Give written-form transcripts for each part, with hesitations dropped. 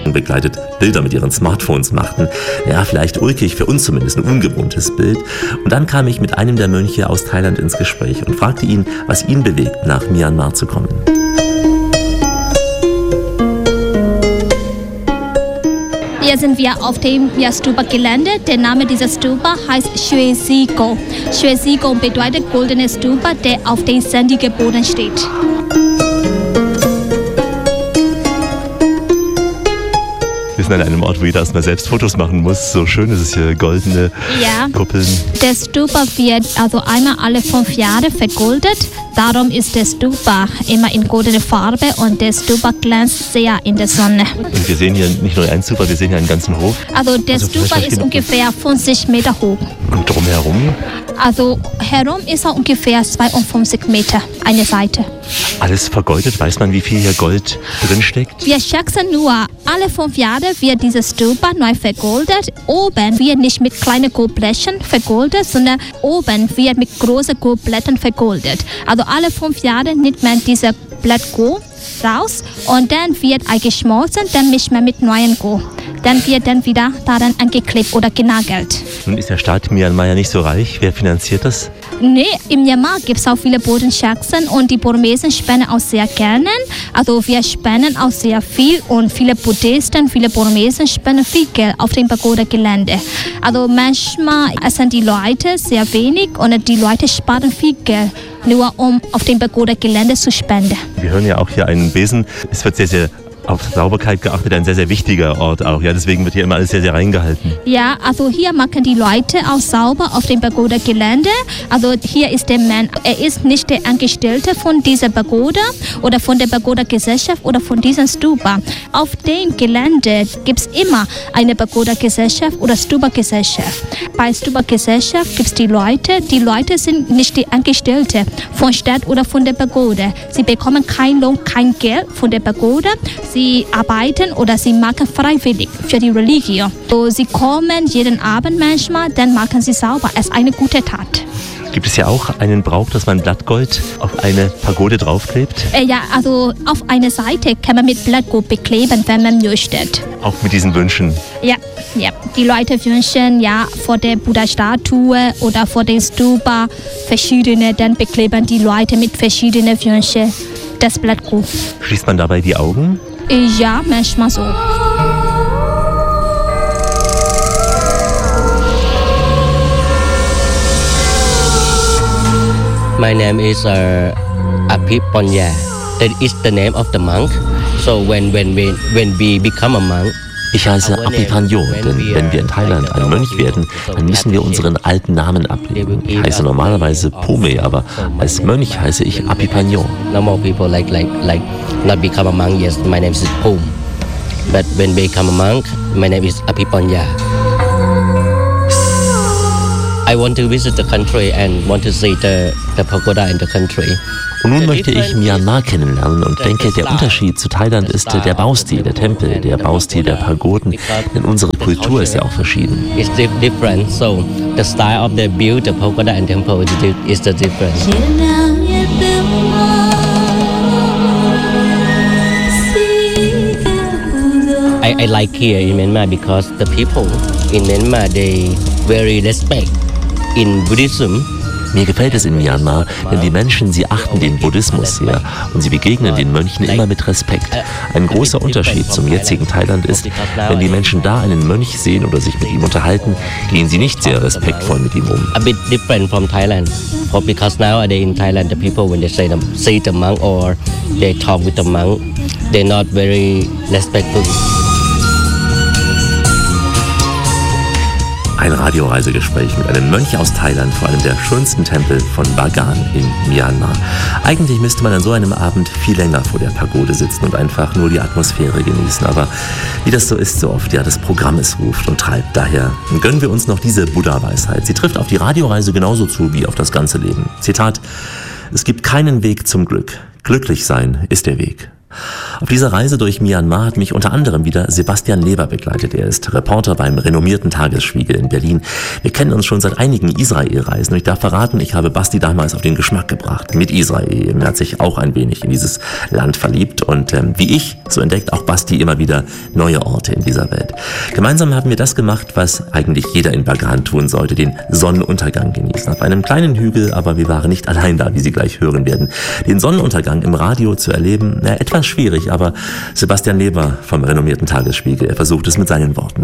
Touristiken begleitet Bilder mit ihren Smartphones machten. Ja, vielleicht ulkig, für uns zumindest ein ungewohntes Bild. Und dann kam ich mit einem der Mönche aus Thailand ins Gespräch und fragte ihn, was ihn bewegt, nach Myanmar zu kommen. Hier sind wir auf dem Stupa-Gelände. Der Name dieser Stupa heißt Shwe Sigo. Shwe Sigo bedeutet goldene Stupa, der auf dem sandigen Boden steht. Wir sind an einem Ort, wo jeder erstmal selbst Fotos machen muss. So schön ist es hier, goldene Kuppeln. Der Stupa wird also einmal alle 5 Jahre vergoldet. Darum ist der Stupa immer in goldener Farbe und der Stupa glänzt sehr in der Sonne. Und wir sehen hier nicht nur einen Stupa, wir sehen hier einen ganzen Hof. Also der Stupa ist ungefähr 50 Meter hoch. Und drumherum? Also herum ist er ungefähr 52 Meter, eine Seite. Alles vergoldet? Weiß man, wie viel hier Gold drinsteckt? Wir schätzen nur, alle 5 Jahre wird dieses Stupa neu vergoldet. Oben wird nicht mit kleinen Goldblechen vergoldet, sondern oben wird mit großen Goldblättern vergoldet. Also alle 5 Jahre nimmt man diese Blatt Gold raus und dann wird eingeschmolzen, dann mischt man mit neuen Gold. Dann wird dann wieder daran angeklebt oder genagelt. Nun ist der Staat Myanmar ja nicht so reich. Wer finanziert das? Nee, im Myanmar gibt es auch viele Bodenschätze und die Burmesen spenden auch sehr gerne. Also wir spenden auch sehr viel und viele Buddhisten, viele Burmesen spenden viel Geld auf dem Pagoda-Gelände. Also manchmal essen die Leute sehr wenig und die Leute sparen viel Geld, nur um auf dem Pagoda-Gelände zu spenden. Wir hören ja auch hier einen Besen. Es wird sehr, sehr auf Sauberkeit geachtet, ein sehr, sehr wichtiger Ort auch. Ja, deswegen wird hier immer alles sehr, sehr reingehalten. Ja, also hier machen die Leute auch sauber auf dem Pagoda-Gelände. Also hier ist der Mann, er ist nicht der Angestellte von dieser Pagoda oder von der Pagoda-Gesellschaft oder von diesem Stupa. Auf dem Gelände gibt es immer eine Pagoda-Gesellschaft oder Stupa-Gesellschaft. Bei Stupa-Gesellschaft gibt es die Leute sind nicht die Angestellte von Stadt oder von der Pagoda. Sie bekommen keinen Lohn, kein Geld von der Pagoda. Sie arbeiten oder sie machen freiwillig für die Religion. So, sie kommen jeden Abend manchmal, dann machen sie sauber. Es ist eine gute Tat. Gibt es ja auch einen Brauch, dass man Blattgold auf eine Pagode draufklebt? Ja, also auf einer Seite kann man mit Blattgold bekleben, wenn man möchte. Auch mit diesen Wünschen? Ja. Die Leute wünschen ja vor der Buddha-Statue oder vor dem Stupa verschiedene, dann bekleben die Leute mit verschiedenen Wünschen das Blattgold. Schließt man dabei die Augen? Ja, manchmal so. My name is Apipanya. That is the name of the monk. So when we become a monk, ich heiße Apipanyo, denn wenn wir in Thailand ein Mönch werden, dann müssen wir unseren alten Namen ablegen. Ich heiße normalerweise Pome, aber als Mönch heiße ich Apipanyo. Normal people like not become a monk. Yes, my name is Pome. But when we become a monk, my name is Apipanya. I want to visit the country and want to see the pagoda in the country. Und nun möchte ich Myanmar kennenlernen und denke, der Unterschied zu Thailand ist der Baustil der Tempel, der Baustil der Pagoden, denn unsere Kultur ist ja auch verschieden. It's different, so the style of the build, the pagoda and temple is the difference. I like here in Myanmar because the people in Myanmar, they very respect in Buddhism. Mir gefällt es in Myanmar, denn die Menschen, sie achten den Buddhismus sehr und sie begegnen den Mönchen immer mit Respekt. Ein großer Unterschied zum jetzigen Thailand ist, wenn die Menschen da einen Mönch sehen oder sich mit ihm unterhalten, gehen sie nicht sehr respektvoll mit ihm um. A bit different from Thailand, because nowadays in Thailand the people when they see the monk or they talk with the monk, they're not very respectful. Ein Radioreisegespräch mit einem Mönch aus Thailand vor einem der schönsten Tempel von Bagan in Myanmar. Eigentlich müsste man an so einem Abend viel länger vor der Pagode sitzen und einfach nur die Atmosphäre genießen. Aber wie das so ist so oft, ja, das Programm es ruft und treibt. Daher gönnen wir uns noch diese Buddha-Weisheit. Sie trifft auf die Radioreise genauso zu wie auf das ganze Leben. Zitat: Es gibt keinen Weg zum Glück. Glücklich sein ist der Weg. Auf dieser Reise durch Myanmar hat mich unter anderem wieder Sebastian Leber begleitet. Er ist Reporter beim renommierten Tagesspiegel in Berlin. Wir kennen uns schon seit einigen Israel-Reisen und ich darf verraten, ich habe Basti damals auf den Geschmack gebracht mit Israel. Er hat sich auch ein wenig in dieses Land verliebt und wie ich, so entdeckt auch Basti immer wieder neue Orte in dieser Welt. Gemeinsam haben wir das gemacht, was eigentlich jeder in Bagan tun sollte, den Sonnenuntergang genießen. Auf einem kleinen Hügel, aber wir waren nicht allein da, wie Sie gleich hören werden. Den Sonnenuntergang im Radio zu erleben, etwas schwierig, aber Sebastian Leber vom renommierten Tagesspiegel, er versucht es mit seinen Worten.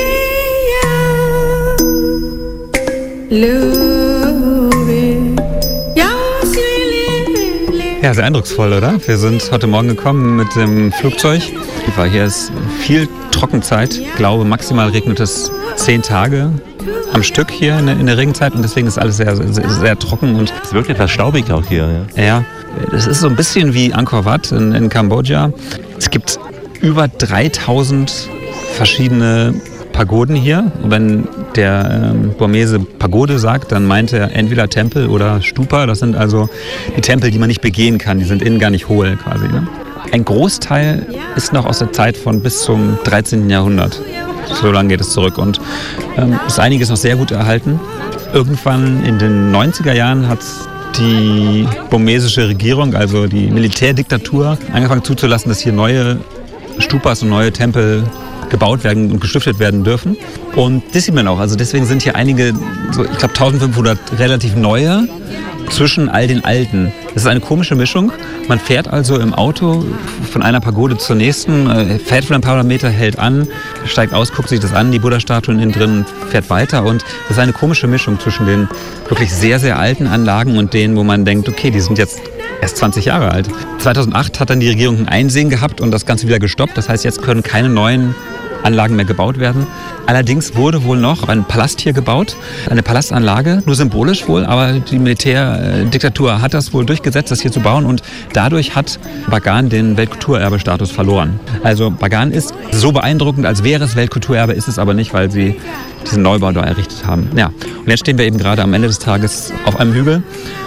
Ja, sehr eindrucksvoll, oder? Wir sind heute Morgen gekommen mit dem Flugzeug. Hier ist viel Trockenzeit. Ich glaube, maximal regnet es 10 Tage am Stück hier in der Regenzeit und deswegen ist alles sehr, sehr, sehr trocken. Und es wirkt etwas staubig auch hier. Ja, es ist so ein bisschen wie Angkor Wat in Kambodscha. Es gibt über 3000 verschiedene Pagoden hier. Und wenn der Burmese Pagode sagt, dann meint er entweder Tempel oder Stupa. Das sind also die Tempel, die man nicht begehen kann. Die sind innen gar nicht hohl quasi. Ne? Ein Großteil ist noch aus der Zeit von bis zum 13. Jahrhundert. So lange geht es zurück und ist einiges noch sehr gut erhalten. Irgendwann in den 90er Jahren hat die burmesische Regierung, also die Militärdiktatur, angefangen zuzulassen, dass hier neue Stupas und neue Tempel gebaut werden und gestiftet werden dürfen. Und das sieht man auch. Also deswegen sind hier einige, so, ich glaube 1500 relativ neue zwischen all den alten. Das ist eine komische Mischung. Man fährt also im Auto von einer Pagode zur nächsten, fährt für ein paar Meter, hält an, steigt aus, guckt sich das an, die Buddha-Statuen innen drin, fährt weiter. Und das ist eine komische Mischung zwischen den wirklich sehr, sehr alten Anlagen und denen, wo man denkt, okay, die sind jetzt erst 20 Jahre alt. 2008 hat dann die Regierung ein Einsehen gehabt und das Ganze wieder gestoppt. Das heißt, jetzt können keine neuen Anlagen mehr gebaut werden. Allerdings wurde wohl noch ein Palast hier gebaut, eine Palastanlage, nur symbolisch wohl, aber die Militärdiktatur hat das wohl durchgesetzt, das hier zu bauen und dadurch hat Bagan den Weltkulturerbestatus verloren. Also Bagan ist so beeindruckend, als wäre es Weltkulturerbe, ist es aber nicht, weil sie diesen Neubau da errichtet haben. Ja, und jetzt stehen wir eben gerade am Ende des Tages auf einem Hügel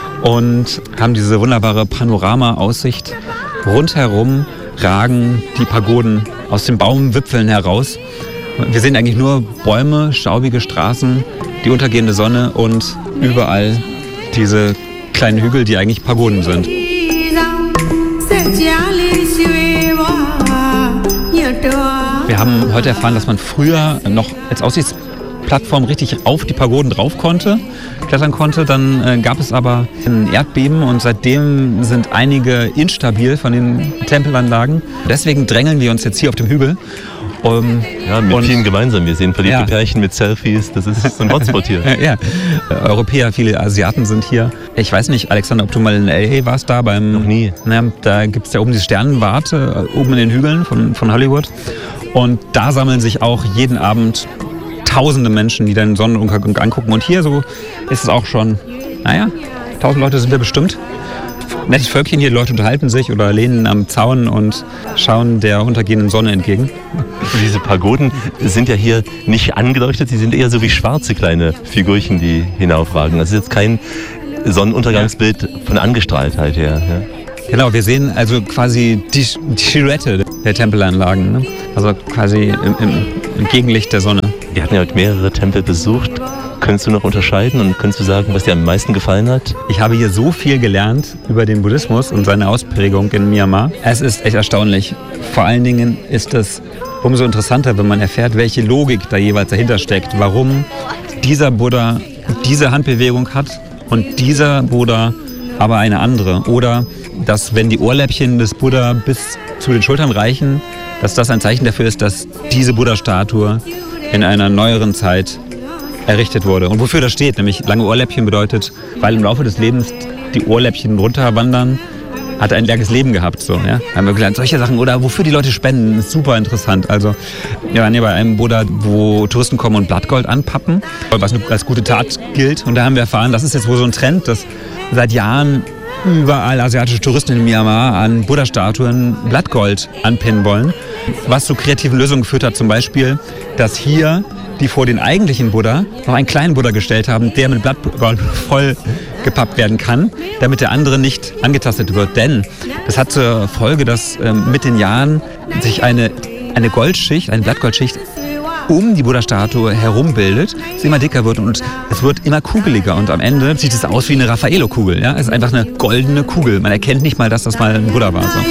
und haben diese wunderbare Panorama-Aussicht. Rundherum ragen die Pagoden aus den Baumwipfeln heraus. Wir sehen eigentlich nur Bäume, staubige Straßen, die untergehende Sonne und überall diese kleinen Hügel, die eigentlich Pagoden sind. Wir haben heute erfahren, dass man früher noch als Aussichtsplattform richtig auf die Pagoden drauf klettern konnte. Dann gab es aber ein Erdbeben und seitdem sind einige instabil von den Tempelanlagen. Deswegen drängeln wir uns jetzt hier auf dem Hügel. Ja, mit vielen gemeinsam. Wir sehen verliebte Pärchen mit Selfies. Das ist so ein Hotspot hier. Ja, Europäer, viele Asiaten sind hier. Ich weiß nicht, Alexander, ob du mal in L.A. warst da beim... Noch nie. Da gibt es ja oben die Sternenwarte, oben in den Hügeln von Hollywood. Und da sammeln sich auch jeden Abend tausende Menschen, die den Sonnenuntergang angucken. Und hier so ist es auch schon, 1000 Leute sind wir bestimmt. Nettes Völkchen hier, die Leute unterhalten sich oder lehnen am Zaun und schauen der untergehenden Sonne entgegen. Und diese Pagoden sind ja hier nicht angeleuchtet, sie sind eher so wie schwarze kleine Figurchen, die hinaufragen. Das ist jetzt kein Sonnenuntergangsbild von der Angestrahltheit her. Ja. Genau, wir sehen also quasi die Silhouette der Tempelanlagen, ne? Also quasi im Gegenlicht der Sonne. Wir hatten ja heute mehrere Tempel besucht. Könntest du noch unterscheiden und könntest du sagen, was dir am meisten gefallen hat? Ich habe hier so viel gelernt über den Buddhismus und seine Ausprägung in Myanmar. Es ist echt erstaunlich. Vor allen Dingen ist es umso interessanter, wenn man erfährt, welche Logik da jeweils dahinter steckt. Warum dieser Buddha diese Handbewegung hat und dieser Buddha aber eine andere. Oder dass, wenn die Ohrläppchen des Buddha bis zu den Schultern reichen, dass das ein Zeichen dafür ist, dass diese Buddha-Statue in einer neueren Zeit errichtet wurde. Und wofür das steht, nämlich lange Ohrläppchen bedeutet, weil im Laufe des Lebens die Ohrläppchen runterwandern, hat er ein langes Leben gehabt. So, ja? Haben wir gelernt, solche Sachen. Oder wofür die Leute spenden, ist super interessant. Also wir waren hier bei einem Buddha, wo Touristen kommen und Blattgold anpappen, was als gute Tat gilt. Und da haben wir erfahren, das ist jetzt wohl so ein Trend, dass seit Jahren überall asiatische Touristen in Myanmar an Buddha-Statuen Blattgold anpinnen wollen. Was zu kreativen Lösungen geführt hat, zum Beispiel, dass hier die vor den eigentlichen Buddha noch einen kleinen Buddha gestellt haben, der mit Blattgold voll gepappt werden kann, damit der andere nicht angetastet wird. Denn das hat zur Folge, dass mit den Jahren sich eine Goldschicht, eine Blattgoldschicht um die Buddha-Statue herum bildet, es immer dicker wird und es wird immer kugeliger und am Ende sieht es aus wie eine Raffaello-Kugel. Ja? Es ist einfach eine goldene Kugel. Man erkennt nicht mal, dass das mal ein Buddha war. So.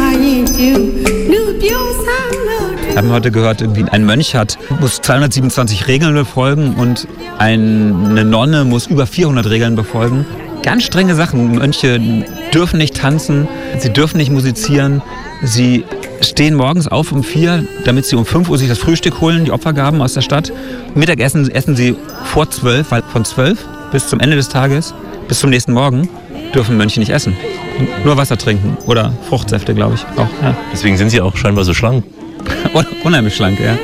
Wir haben heute gehört, irgendwie ein Mönch muss 227 Regeln befolgen und eine Nonne muss über 400 Regeln befolgen. Ganz strenge Sachen. Mönche dürfen nicht tanzen, sie dürfen nicht musizieren, sie stehen morgens auf um 4, damit sie um 5 Uhr sich das Frühstück holen, die Opfergaben aus der Stadt. Mittagessen essen sie vor 12, weil von 12 bis zum Ende des Tages, bis zum nächsten Morgen, dürfen Mönche nicht essen. Nur Wasser trinken oder Fruchtsäfte, glaube ich. Auch, ja. Deswegen sind sie auch scheinbar so schlank. Unheimlich schlank, ja.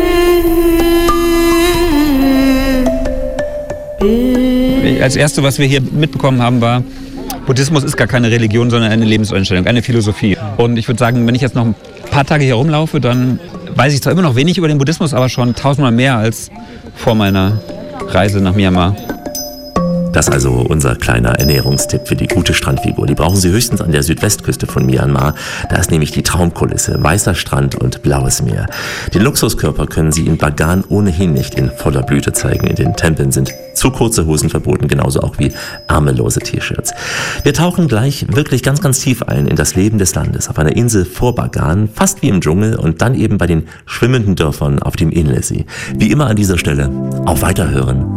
Als Erste, was wir hier mitbekommen haben, war, Buddhismus ist gar keine Religion, sondern eine Lebenseinstellung, eine Philosophie. Und ich würde sagen, wenn ich jetzt noch ein paar Tage hier rumlaufe, dann weiß ich zwar immer noch wenig über den Buddhismus, aber schon 1000-mal mehr als vor meiner Reise nach Myanmar. Das also unser kleiner Ernährungstipp für die gute Strandfigur. Die brauchen Sie höchstens an der Südwestküste von Myanmar. Da ist nämlich die Traumkulisse, weißer Strand und blaues Meer. Den Luxuskörper können Sie in Bagan ohnehin nicht in voller Blüte zeigen. In den Tempeln sind zu kurze Hosen verboten, genauso auch wie armelose T-Shirts. Wir tauchen gleich wirklich ganz, ganz tief ein in das Leben des Landes, auf einer Insel vor Bagan, fast wie im Dschungel und dann eben bei den schwimmenden Dörfern auf dem Inlesi. Wie immer an dieser Stelle auf Weiterhören